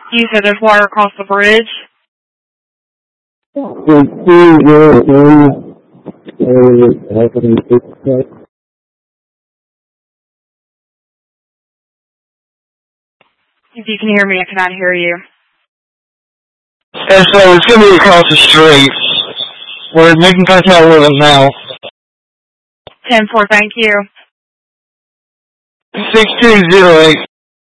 You said there's water across the bridge? If you can hear me, I cannot hear you. And so it's going to be across the street. We're making contact with them now. 10-4, thank you. 6208.